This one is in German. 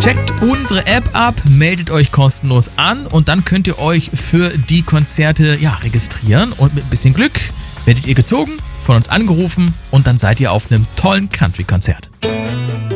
Checkt unsere App ab, meldet euch kostenlos an und dann könnt ihr euch für die Konzerte registrieren. Und mit ein bisschen Glück werdet ihr gezogen, von uns angerufen und dann seid ihr auf einem tollen Country-Konzert.